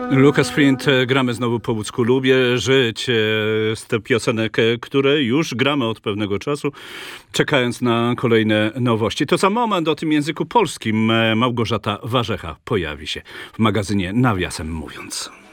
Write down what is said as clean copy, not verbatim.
Lucas Flint, gramy znowu po łódzku. Lubię żyć z tych piosenek, które już gramy od pewnego czasu, czekając na kolejne nowości. To za moment o tym języku polskim Małgorzata Warzecha pojawi się w magazynie Nawiasem Mówiąc.